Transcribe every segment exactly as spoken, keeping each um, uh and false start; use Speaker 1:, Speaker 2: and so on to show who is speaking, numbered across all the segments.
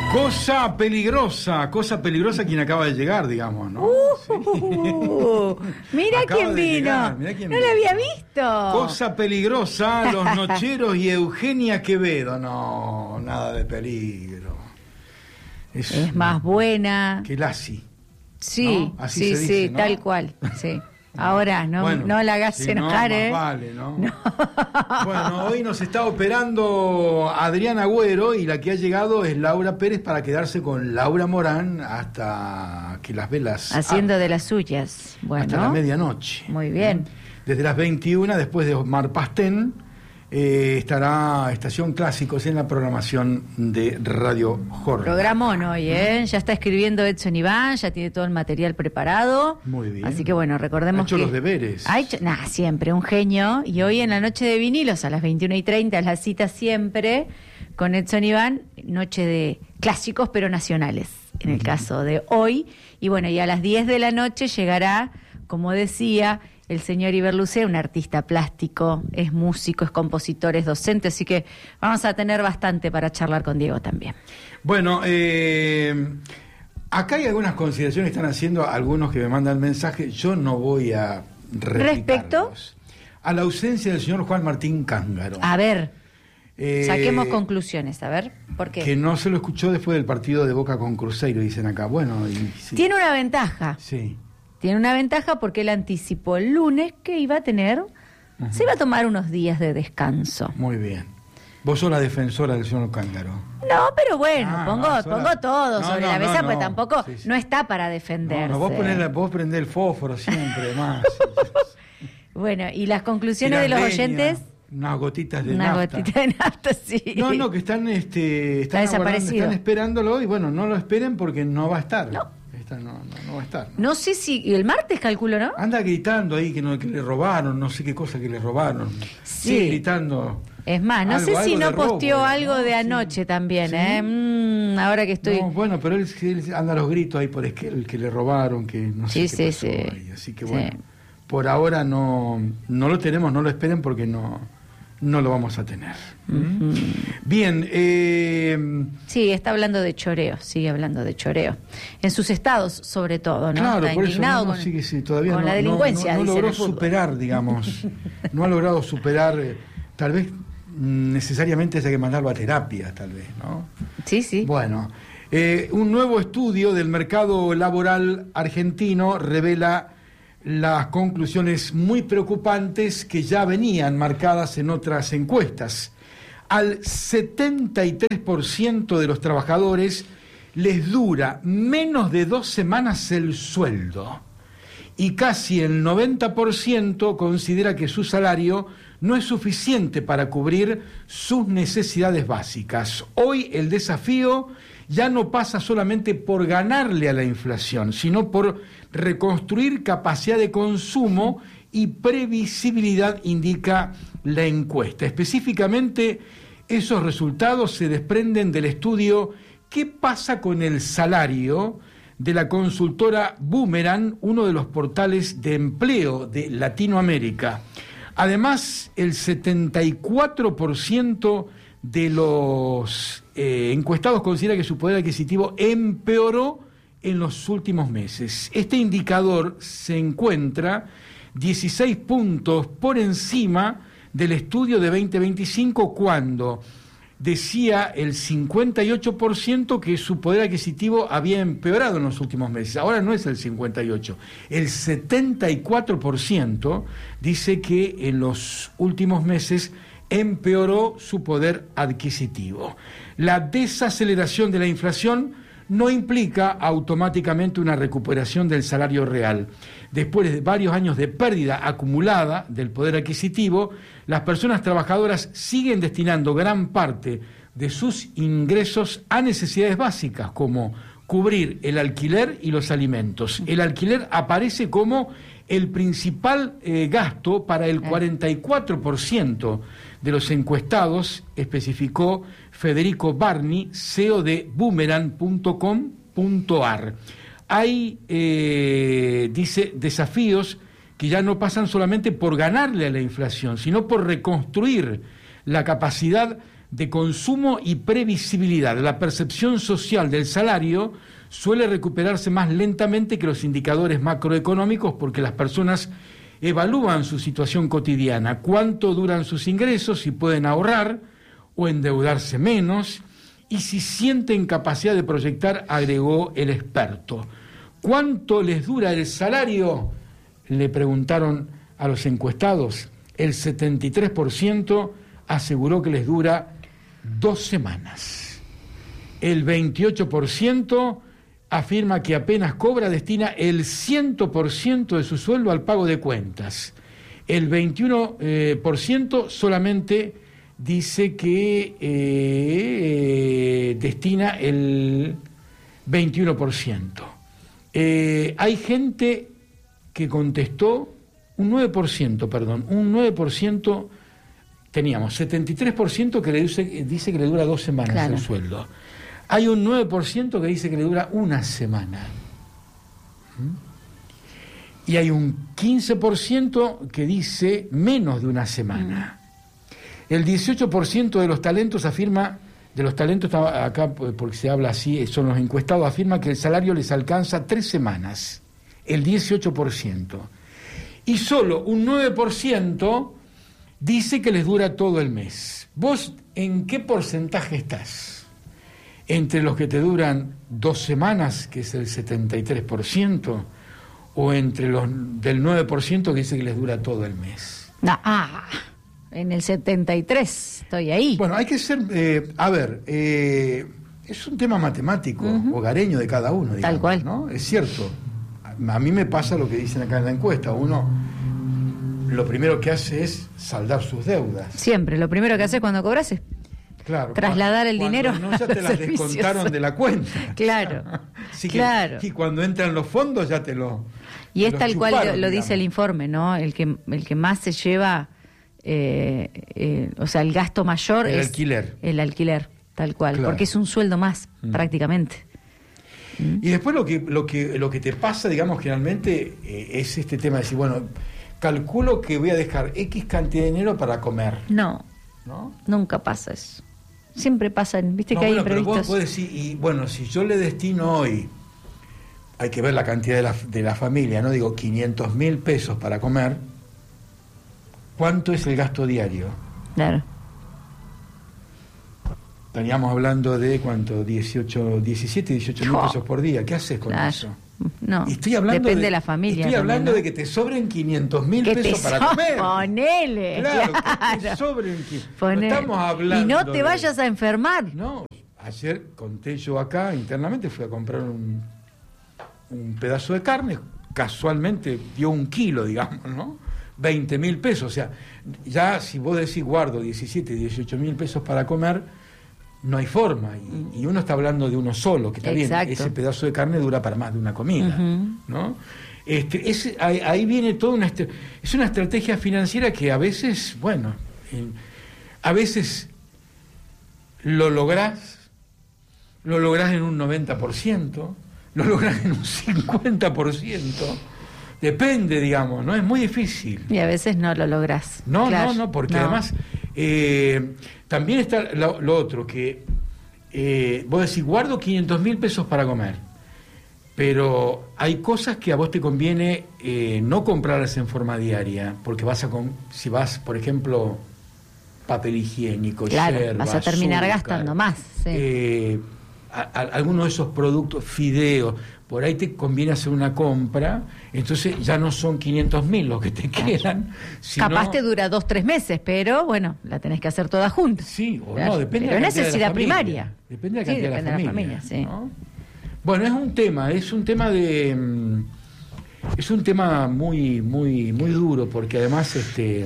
Speaker 1: Cosa peligrosa, cosa peligrosa quien acaba de llegar, digamos, ¿no?
Speaker 2: Uh, sí. uh, mira quién vino, llegar, mirá quién no vino. Lo había visto.
Speaker 1: Cosa peligrosa, Los Nocheros y Eugenia Quevedo. No, nada de peligro.
Speaker 2: Es, es más buena.
Speaker 1: Que Lassi.
Speaker 2: Sí, ¿no? Así sí, se dice, sí, ¿no? Tal cual, sí. Ahora, no, bueno, no la hagas si enojar,
Speaker 1: no,
Speaker 2: ¿eh?
Speaker 1: Más vale, ¿no? no. Bueno, hoy nos está operando Adrián Agüero y la que ha llegado es Laura Pérez para quedarse con Laura Morán hasta que las velas...
Speaker 2: Haciendo ah, de las suyas. Bueno.
Speaker 1: Hasta la medianoche.
Speaker 2: Muy bien.
Speaker 1: Desde las veintiuna, después de Omar Pastén, eh, estará Estación Clásicos en la programación de Radio Jornal.
Speaker 2: Programón hoy, ¿eh? Ya está escribiendo Edson Iván, ya tiene todo el material preparado.
Speaker 1: Muy bien.
Speaker 2: Así que bueno, recordemos
Speaker 1: ha hecho
Speaker 2: que...
Speaker 1: los deberes.
Speaker 2: Ha hecho, nah, siempre, un genio. Y hoy en la noche de vinilos, a las veintiuna y treinta, es la cita siempre con Edson Iván, noche de clásicos pero nacionales, en el uh-huh. caso de hoy. Y bueno, y a las diez de la noche llegará, como decía... el señor Iberlucea, un artista plástico, es músico, es compositor, es docente, así que vamos a tener bastante para charlar con Diego también.
Speaker 1: Bueno, eh, acá hay algunas consideraciones que están haciendo algunos que me mandan mensaje, yo no voy a
Speaker 2: respecto
Speaker 1: a la ausencia del señor Juan Martín Cángaro.
Speaker 2: A ver, eh, saquemos conclusiones, a ver, ¿por qué?
Speaker 1: Que no se lo escuchó después del partido de Boca con Cruzeiro, dicen acá. Bueno, y, sí.
Speaker 2: Tiene una ventaja.
Speaker 1: Sí.
Speaker 2: Tiene una ventaja porque él anticipó el lunes que iba a tener, uh-huh. se iba a tomar unos días de descanso.
Speaker 1: Muy bien. Vos sos la defensora del señor Cángaro.
Speaker 2: No, pero bueno, ah, pongo, no, pongo la... todo no, sobre no, la mesa, no, pues no. tampoco sí, sí. no está para defenderse.
Speaker 1: No, no, vos, ponés, vos prendés el fósforo siempre, más.
Speaker 2: Bueno, y las conclusiones y de los leña, oyentes...
Speaker 1: Unas gotitas de
Speaker 2: unas
Speaker 1: nafta.
Speaker 2: Unas gotitas de nafta, sí.
Speaker 1: No, no, que están, este, están,
Speaker 2: está desaparecido.
Speaker 1: Están esperándolo y bueno, no lo esperen porque no va a estar.
Speaker 2: No.
Speaker 1: No, no, no va a estar.
Speaker 2: ¿no? no sé si el martes calculo, ¿no?
Speaker 1: Anda gritando ahí que, no, que le robaron, no sé qué cosa que le robaron.
Speaker 2: Sí.
Speaker 1: Sigue gritando.
Speaker 2: Es más, no
Speaker 1: algo,
Speaker 2: sé si no posteó
Speaker 1: robo,
Speaker 2: algo
Speaker 1: ¿no?
Speaker 2: de anoche
Speaker 1: sí.
Speaker 2: también,
Speaker 1: ¿Sí?
Speaker 2: ¿eh? Mm, ahora que estoy...
Speaker 1: No, bueno, pero él, él anda a los gritos ahí por Esquel, que le robaron, que no sé
Speaker 2: sí,
Speaker 1: qué
Speaker 2: sí,
Speaker 1: pasó
Speaker 2: sí.
Speaker 1: ahí. Así que
Speaker 2: sí.
Speaker 1: bueno, por ahora no, no lo tenemos, no lo esperen porque no... no lo vamos a tener.
Speaker 2: Uh-huh.
Speaker 1: Bien. Eh...
Speaker 2: Sí, está hablando de choreo, sigue hablando de choreo. En sus estados, sobre todo, ¿no?
Speaker 1: Claro,
Speaker 2: está
Speaker 1: por
Speaker 2: indignado
Speaker 1: eso no, no,
Speaker 2: con,
Speaker 1: sí, sí, todavía
Speaker 2: con
Speaker 1: no,
Speaker 2: la delincuencia.
Speaker 1: No, no, no logró
Speaker 2: dice
Speaker 1: superar, digamos. No ha logrado superar, eh, tal vez necesariamente haya que mandarlo a terapia, tal vez, ¿no?
Speaker 2: Sí, sí.
Speaker 1: Bueno, eh, un nuevo estudio del mercado laboral argentino revela las conclusiones muy preocupantes que ya venían marcadas en otras encuestas. Al setenta y tres por ciento de los trabajadores les dura menos de dos semanas el sueldo y casi el noventa por ciento considera que su salario no es suficiente para cubrir sus necesidades básicas. Hoy el desafío ya no pasa solamente por ganarle a la inflación, sino por reconstruir capacidad de consumo y previsibilidad, indica la encuesta. Específicamente, esos resultados se desprenden del estudio ¿Qué pasa con el salario?, de la consultora Boomerang, uno de los portales de empleo de Latinoamérica. Además, el setenta y cuatro por ciento de los eh, encuestados considera que su poder adquisitivo empeoró en los últimos meses. Este indicador se encuentra dieciséis puntos por encima del estudio de veinte veinticinco, cuando decía el cincuenta y ocho por ciento que su poder adquisitivo había empeorado en los últimos meses. Ahora no es el cincuenta y ocho por ciento, el setenta y cuatro por ciento dice que en los últimos meses empeoró su poder adquisitivo. La desaceleración de la inflación no implica automáticamente una recuperación del salario real. Después de varios años de pérdida acumulada del poder adquisitivo, las personas trabajadoras siguen destinando gran parte de sus ingresos a necesidades básicas, como cubrir el alquiler y los alimentos. El alquiler aparece como el principal eh, gasto para el cuarenta y cuatro por ciento de los encuestados, especificó Federico Barni, C E O de boomerang punto com punto a r. Hay, eh, dice, desafíos que ya no pasan solamente por ganarle a la inflación, sino por reconstruir la capacidad de consumo y previsibilidad. La percepción social del salario suele recuperarse más lentamente que los indicadores macroeconómicos porque las personas evalúan su situación cotidiana, cuánto duran sus ingresos, si pueden ahorrar o endeudarse menos, y si sienten capacidad de proyectar, agregó el experto. ¿Cuánto les dura el salario?, le preguntaron a los encuestados. El setenta y tres por ciento aseguró que les dura dos semanas. El veintiocho por ciento afirma que apenas cobra, destina el cien por ciento de su sueldo al pago de cuentas. El veintiuno por ciento solamente dice que eh, destina el veintiuno por ciento. Eh, hay gente que contestó, un nueve por ciento, perdón, un nueve por ciento, teníamos setenta y tres por ciento que le dice, dice que le dura dos semanas, claro, el sueldo. Hay un nueve por ciento que dice que le dura una semana. ¿Mm? Y hay un quince por ciento que dice menos de una semana. Mm. El dieciocho por ciento de los talentos afirma, de los talentos acá porque se habla así, son los encuestados, afirma que el salario les alcanza tres semanas. El dieciocho por ciento. Y solo un nueve por ciento dice que les dura todo el mes. ¿Vos en qué porcentaje estás? ¿Entre los que te duran dos semanas, que es el setenta y tres por ciento, o entre los del nueve por ciento que dice que les dura todo el mes?
Speaker 2: No, ah, en el setenta y tres, estoy ahí.
Speaker 1: Bueno, hay que ser, eh, a ver, eh, es un tema matemático, uh-huh, hogareño de cada uno, digamos,
Speaker 2: tal cual,
Speaker 1: ¿no? Es cierto. A mí me pasa lo que dicen acá en la encuesta. Uno lo primero que hace es saldar sus deudas.
Speaker 2: Siempre, lo primero que hace cuando cobras es, claro, trasladar
Speaker 1: cuando,
Speaker 2: el dinero.
Speaker 1: No, ya te las descontaron de la cuenta.
Speaker 2: Claro,
Speaker 1: Así
Speaker 2: claro.
Speaker 1: Que, y cuando entran los fondos ya te lo.
Speaker 2: Y es
Speaker 1: lo
Speaker 2: tal
Speaker 1: chuparon,
Speaker 2: cual lo, lo
Speaker 1: digamos.
Speaker 2: dice el informe, ¿no? El que el que más se lleva, eh, eh, o sea, el gasto mayor
Speaker 1: el
Speaker 2: es
Speaker 1: alquiler.
Speaker 2: El alquiler, tal cual, claro, porque es un sueldo más, mm, prácticamente.
Speaker 1: Y después lo que lo que lo que te pasa, digamos, generalmente eh, es este tema de decir, bueno, calculo que voy a dejar X cantidad de dinero para comer.
Speaker 2: No,
Speaker 1: ¿no?
Speaker 2: Nunca pasa eso. Siempre pasan, viste no, que
Speaker 1: bueno,
Speaker 2: hay imprevistos.
Speaker 1: Pero vos podés decir, y bueno, si yo le destino hoy, hay que ver la cantidad de la, de la familia, ¿no? Digo, quinientos mil pesos para comer, ¿cuánto es el gasto diario?
Speaker 2: Claro.
Speaker 1: Estaríamos hablando de, ¿cuánto? dieciocho, diecisiete, dieciocho mil pesos por día. ¿Qué haces con
Speaker 2: claro.
Speaker 1: eso?
Speaker 2: No,
Speaker 1: y estoy hablando
Speaker 2: depende
Speaker 1: de,
Speaker 2: de la familia.
Speaker 1: Estoy
Speaker 2: también,
Speaker 1: hablando
Speaker 2: ¿no?
Speaker 1: de que te sobren quinientos mil pesos para
Speaker 2: so
Speaker 1: comer.
Speaker 2: Ponele.
Speaker 1: Claro,
Speaker 2: claro.
Speaker 1: que te sobren.
Speaker 2: Ponele.
Speaker 1: No estamos hablando.
Speaker 2: Y no te
Speaker 1: de...
Speaker 2: vayas a enfermar.
Speaker 1: No, ayer conté yo acá internamente, fui a comprar un, un pedazo de carne, casualmente dio un kilo, digamos, ¿no? veinte mil pesos. O sea, ya si vos decís guardo diecisiete, dieciocho mil pesos para comer, no hay forma, y, y uno está hablando de uno solo, que está
Speaker 2: Exacto.
Speaker 1: bien, ese pedazo de carne dura para más de una comida, uh-huh, ¿no? Este, es, ahí, ahí viene toda una, es una estrategia financiera que a veces, bueno, eh, a veces lo lográs, lo lográs en un noventa por ciento, lo lográs en un cincuenta por ciento, depende, digamos, ¿no? Es muy difícil.
Speaker 2: Y a veces no lo lográs.
Speaker 1: No,
Speaker 2: claro.
Speaker 1: no, no, porque
Speaker 2: no.
Speaker 1: además... Eh, también está lo, lo otro, que eh, vos decís, guardo quinientos mil pesos para comer, pero hay cosas que a vos te conviene eh, no comprarlas en forma diaria, porque vas a, com- si vas, por ejemplo, papel higiénico,
Speaker 2: claro,
Speaker 1: yerba,
Speaker 2: vas a terminar
Speaker 1: azúcar,
Speaker 2: gastando más. Sí.
Speaker 1: Eh, a, a, algunos de esos productos, fideos, por ahí te conviene hacer una compra, entonces ya no son quinientos mil los que te quedan. Sino...
Speaker 2: Capaz te dura dos, tres meses, pero bueno, la tenés que hacer toda junta.
Speaker 1: Sí, o
Speaker 2: claro.
Speaker 1: no, depende
Speaker 2: pero
Speaker 1: de la
Speaker 2: necesidad
Speaker 1: de la
Speaker 2: primaria.
Speaker 1: Depende de la
Speaker 2: sí,
Speaker 1: cantidad
Speaker 2: depende
Speaker 1: de la familia.
Speaker 2: De la familia sí.
Speaker 1: ¿no? Bueno, es un tema, es un tema de... Es un tema muy, muy, muy duro, porque además este...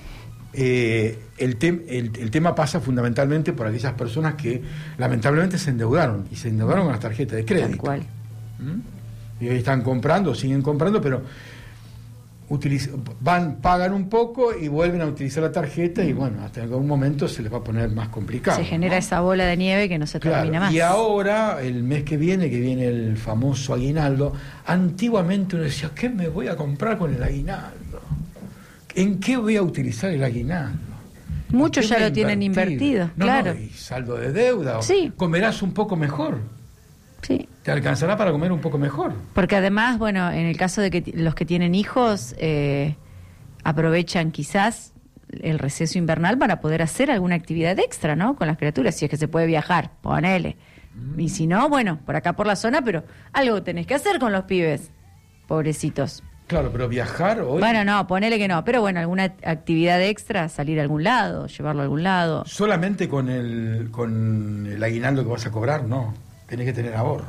Speaker 1: Eh, el, te- el, el tema pasa fundamentalmente por aquellas personas que lamentablemente se endeudaron y se endeudaron con las tarjetas de crédito.
Speaker 2: Tal cual.
Speaker 1: ¿Mm? Y hoy están comprando, siguen comprando, pero utiliz- van, pagan un poco y vuelven a utilizar la tarjeta, y bueno, hasta en algún momento se les va a poner más complicado.
Speaker 2: Se genera,
Speaker 1: ¿no?
Speaker 2: esa bola de nieve que no se
Speaker 1: Claro,
Speaker 2: termina más.
Speaker 1: y ahora, el mes que viene, que viene el famoso aguinaldo, antiguamente uno decía, ¿qué me voy a comprar con el aguinaldo? ¿En qué voy a utilizar el aguinaldo?
Speaker 2: Muchos ya lo tienen
Speaker 1: invertir?
Speaker 2: invertido,
Speaker 1: no,
Speaker 2: claro.
Speaker 1: No, y saldo de deuda.
Speaker 2: Sí.
Speaker 1: Comerás un poco mejor.
Speaker 2: Sí.
Speaker 1: Te alcanzará para comer un poco mejor.
Speaker 2: Porque además, bueno, en el caso de que t- los que tienen hijos, eh, aprovechan quizás el receso invernal para poder hacer alguna actividad extra, ¿no? Con las criaturas, si es que se puede viajar, ponele. Mm. Y si no, bueno, por acá por la zona, pero algo tenés que hacer con los pibes, pobrecitos.
Speaker 1: Claro, pero viajar hoy...
Speaker 2: Bueno, no, ponele que no, pero bueno, alguna actividad extra, salir a algún lado, llevarlo a algún lado.
Speaker 1: Solamente con el, con el aguinaldo que vas a cobrar, no. Tenés que tener ahorros.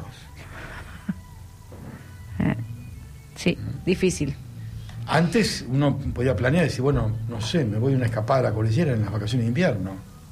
Speaker 2: Eh, sí, mm. difícil.
Speaker 1: Antes uno podía planear y decir, bueno, no sé, me voy a una escapada a la cordillera en las vacaciones de invierno.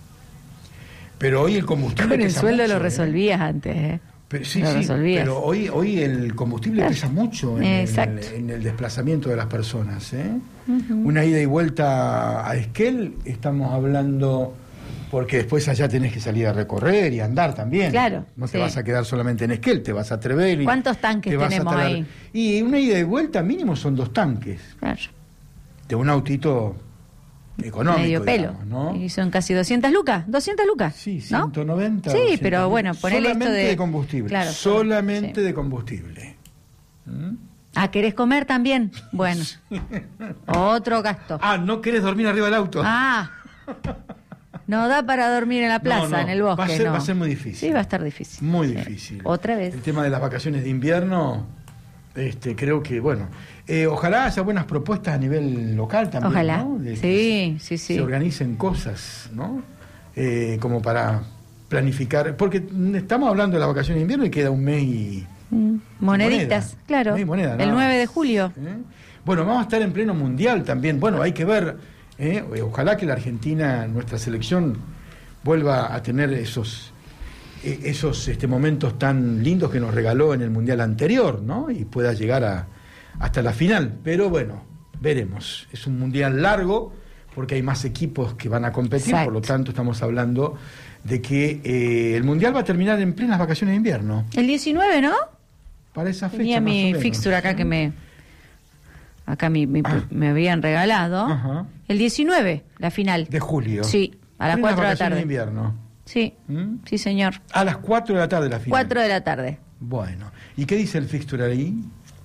Speaker 1: Pero hoy el combustible...
Speaker 2: Con el
Speaker 1: pesa
Speaker 2: sueldo
Speaker 1: mucho,
Speaker 2: lo resolvías ¿eh? antes, ¿eh?
Speaker 1: Pero, sí,
Speaker 2: lo
Speaker 1: sí,
Speaker 2: resolvías.
Speaker 1: pero hoy, hoy el combustible claro. pesa mucho en el, en el desplazamiento de las personas. ¿eh? Uh-huh. Una ida y vuelta a Esquel, estamos hablando... Porque después allá tenés que salir a recorrer y andar también.
Speaker 2: Claro.
Speaker 1: No te
Speaker 2: sí.
Speaker 1: vas a quedar solamente en Esquel, te vas a Treveri.
Speaker 2: ¿Cuántos tanques tenemos ahí?
Speaker 1: Y una ida y vuelta mínimo son dos tanques.
Speaker 2: Claro.
Speaker 1: De un autito económico,
Speaker 2: medio pelo.
Speaker 1: Digamos, ¿no?
Speaker 2: Y son casi doscientas lucas. doscientas lucas.
Speaker 1: Sí, ciento noventa.
Speaker 2: ¿no? Sí,
Speaker 1: doscientos,
Speaker 2: pero bueno, ponele
Speaker 1: solamente
Speaker 2: esto de...
Speaker 1: de combustible.
Speaker 2: Claro,
Speaker 1: solamente
Speaker 2: sí.
Speaker 1: de combustible. ¿Mm?
Speaker 2: Ah, ¿querés comer también? Bueno. Otro gasto.
Speaker 1: Ah, ¿no querés dormir arriba del auto?
Speaker 2: Ah. No da para dormir en la plaza,
Speaker 1: no, no.
Speaker 2: en el bosque.
Speaker 1: Va a, ser,
Speaker 2: no.
Speaker 1: va a ser muy difícil.
Speaker 2: Sí, va a estar difícil.
Speaker 1: Muy
Speaker 2: sí.
Speaker 1: difícil.
Speaker 2: Otra vez.
Speaker 1: El tema de las vacaciones de invierno, este, creo que, bueno, eh, ojalá haya buenas propuestas a nivel local también.
Speaker 2: Ojalá.
Speaker 1: ¿no? De
Speaker 2: sí, sí, sí.
Speaker 1: Se organicen cosas, ¿no? Eh, como para planificar. Porque estamos hablando de las vacaciones de invierno y queda un mes y.
Speaker 2: Mm. Moneditas,
Speaker 1: moneda.
Speaker 2: claro.
Speaker 1: No moneda,
Speaker 2: el
Speaker 1: no.
Speaker 2: nueve de julio.
Speaker 1: ¿Eh? Bueno, vamos a estar en pleno mundial también. Bueno, hay que ver. ¿eh? Ojalá que la Argentina, nuestra selección, vuelva a tener esos esos este, momentos tan lindos que nos regaló en el mundial anterior, ¿no? Y pueda llegar a, hasta la final. Pero bueno, veremos. Es un mundial largo porque hay más equipos que van a competir. Exacto. Por lo tanto estamos hablando de que eh, el mundial va a terminar en plenas vacaciones de invierno.
Speaker 2: El diecinueve, ¿no?
Speaker 1: Para esa fecha.
Speaker 2: Tenía mi
Speaker 1: más o menos,
Speaker 2: fixture acá, ¿sí? que me acá mi, mi, ah. me habían regalado. Ajá. El diecinueve, la final.
Speaker 1: De julio.
Speaker 2: Sí, a las cuatro de la tarde.
Speaker 1: De invierno.
Speaker 2: Sí, ¿Mm? sí, señor.
Speaker 1: A las cuatro de la tarde la final.
Speaker 2: cuatro de la tarde.
Speaker 1: Bueno, ¿y qué dice el fixture ahí?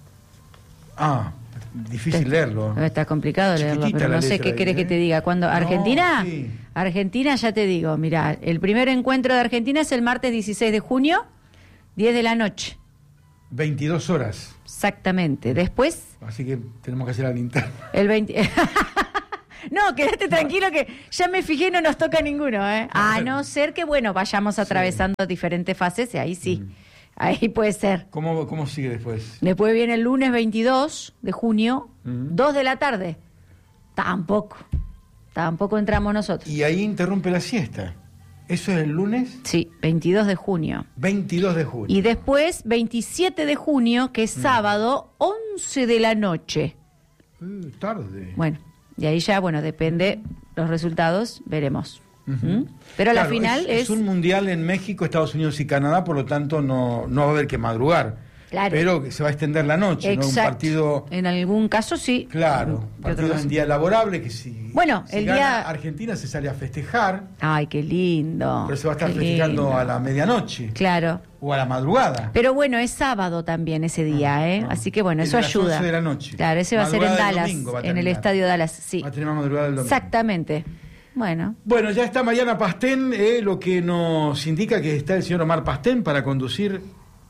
Speaker 1: Ah, difícil te, leerlo.
Speaker 2: Está complicado leerlo, pero no sé qué querés que te diga. Cuando Argentina, no, sí. Argentina, ya te digo, mira, el primer encuentro de Argentina es el martes dieciséis de junio, diez de la noche.
Speaker 1: veintidós horas.
Speaker 2: Exactamente. Después...
Speaker 1: Así que tenemos que hacer la linterna.
Speaker 2: El veinte... No, quédate tranquilo que ya me fijé, no nos toca ninguno, ¿eh? A no ser que, bueno, vayamos atravesando sí. diferentes fases, y ahí sí, mm. ahí puede ser.
Speaker 1: ¿Cómo, ¿Cómo sigue después?
Speaker 2: Después viene el lunes veintidós de junio, mm. dos de la tarde. Tampoco, tampoco entramos nosotros.
Speaker 1: Y ahí interrumpe la siesta. ¿Eso es el lunes?
Speaker 2: Sí, veintidós de junio.
Speaker 1: veintidós de junio.
Speaker 2: Y después, veintisiete de junio, que es mm. sábado, once de la noche.
Speaker 1: Uh, tarde.
Speaker 2: Bueno. Y ahí ya, bueno, depende los resultados, veremos. Uh-huh. ¿Mm? Pero claro, la final es, es...
Speaker 1: Es un mundial en México, Estados Unidos y Canadá, por lo tanto no, no va a haber que madrugar.
Speaker 2: Claro.
Speaker 1: Pero se va a extender la noche,
Speaker 2: exacto.
Speaker 1: ¿no? Un partido...
Speaker 2: En algún caso sí.
Speaker 1: Claro, partido en día laborable, que si,
Speaker 2: bueno,
Speaker 1: si
Speaker 2: el
Speaker 1: gana
Speaker 2: día...
Speaker 1: Argentina se sale a festejar.
Speaker 2: Ay, qué lindo.
Speaker 1: Pero se va a estar
Speaker 2: qué
Speaker 1: festejando
Speaker 2: lindo.
Speaker 1: a la medianoche.
Speaker 2: Claro.
Speaker 1: O a la madrugada.
Speaker 2: Pero bueno, es sábado también ese día,
Speaker 1: ah,
Speaker 2: ¿eh?
Speaker 1: Ah.
Speaker 2: Así que bueno,
Speaker 1: el
Speaker 2: eso
Speaker 1: de las
Speaker 2: ayuda.
Speaker 1: once de la noche.
Speaker 2: Claro, ese va a ser en Dallas, en el estadio Dallas, sí.
Speaker 1: Va a tener más madrugada del domingo.
Speaker 2: Exactamente. Bueno.
Speaker 1: Bueno, ya está Mariana Pastén, eh, lo que nos indica que está el señor Omar Pastén para conducir...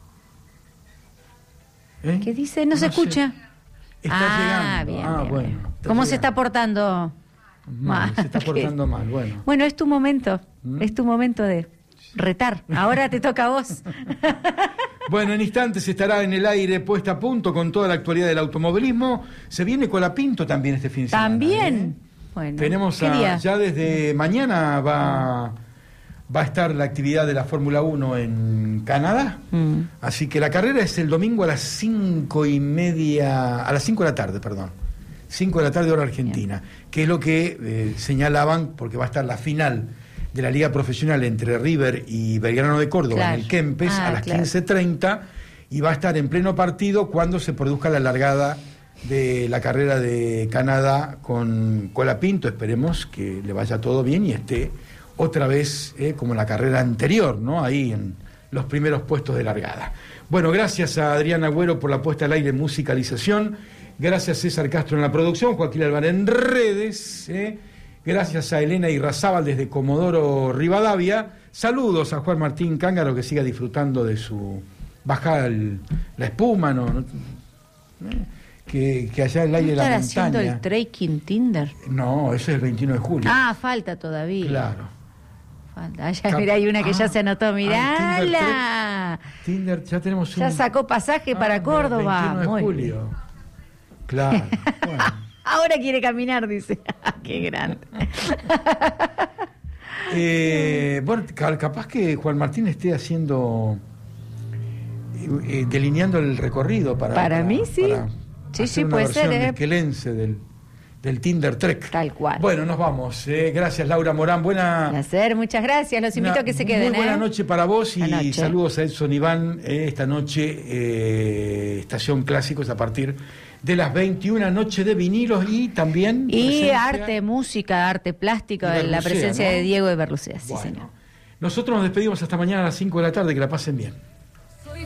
Speaker 2: ¿Eh? ¿Qué dice? No, no se escucha.
Speaker 1: Sé. Está
Speaker 2: ah,
Speaker 1: llegando.
Speaker 2: Bien,
Speaker 1: ah,
Speaker 2: bien,
Speaker 1: bueno.
Speaker 2: Bien. ¿Cómo se está portando?
Speaker 1: Mal, se está portando mal, bueno.
Speaker 2: Bueno, es tu momento, ¿Mm? es tu momento de retar. Ahora te toca a vos.
Speaker 1: Bueno, en instantes estará en el aire puesta a punto con toda la actualidad del automovilismo. Se viene Colapinto también este fin de semana.
Speaker 2: ¿También?
Speaker 1: ¿eh?
Speaker 2: Bueno.
Speaker 1: Tenemos a, ya desde mañana va... Va a estar la actividad de la Fórmula uno en Canadá, mm. así que la carrera es el domingo a las cinco y media, a las cinco de la tarde, perdón, cinco de la tarde hora argentina, Bien. que es lo que eh, señalaban, porque va a estar la final de la Liga Profesional entre River y Belgrano de Córdoba claro. en el Kempes ah, a las claro. quince treinta y va a estar en pleno partido cuando se produzca la largada de la carrera de Canadá con Colapinto. Esperemos que le vaya todo bien y esté otra vez eh, como la carrera anterior, ¿no? Ahí en los primeros puestos de largada. Bueno, gracias a Adrián Agüero por la puesta al aire en musicalización. Gracias a César Castro en la producción, Joaquín Álvarez en redes. Eh. Gracias a Elena Irrazábal desde Comodoro Rivadavia. Saludos a Juan Martín Cángaro, que siga disfrutando de su bajada el, la espuma, ¿no? ¿no? Que, que allá el aire de la montaña.
Speaker 2: ¿Están haciendo el trekking Tinder?
Speaker 1: No, eso es el veintiuno de julio.
Speaker 2: Ah, falta todavía.
Speaker 1: Claro.
Speaker 2: Falta. Ya, mira, hay una que ah, ya se anotó. ¡Mirala!
Speaker 1: Ah, Tinder, Tinder, ya tenemos un...
Speaker 2: Ya sacó pasaje ah, para Córdoba.
Speaker 1: veintiuno de julio. Bien. Claro. Bueno.
Speaker 2: Ahora quiere caminar, dice. ¡Qué grande!
Speaker 1: eh, bueno, capaz que Juan Martín esté haciendo... Eh, delineando el recorrido para...
Speaker 2: Para, para mí, sí.
Speaker 1: Para
Speaker 2: sí, sí, puede ser.
Speaker 1: ¿eh? Esquelense del, del Tinder Trek.
Speaker 2: Tal cual.
Speaker 1: Bueno, nos vamos. Eh. Gracias, Laura Morán. Buena...
Speaker 2: Placer, muchas gracias. Los invito
Speaker 1: Una,
Speaker 2: a que se queden.
Speaker 1: Muy buena
Speaker 2: ¿eh?
Speaker 1: noche para vos y
Speaker 2: noche.
Speaker 1: Saludos a Edson Iván. Eh, esta noche, eh, Estación Clásicos a partir de las veintiuna, noche de vinilos y también...
Speaker 2: Y
Speaker 1: presencia...
Speaker 2: arte, música, arte plástico, la presencia, ¿no?, de Diego de Berlucea. Sí,
Speaker 1: bueno,
Speaker 2: señor.
Speaker 1: Nosotros nos despedimos hasta mañana a las cinco de la tarde. Que la pasen bien.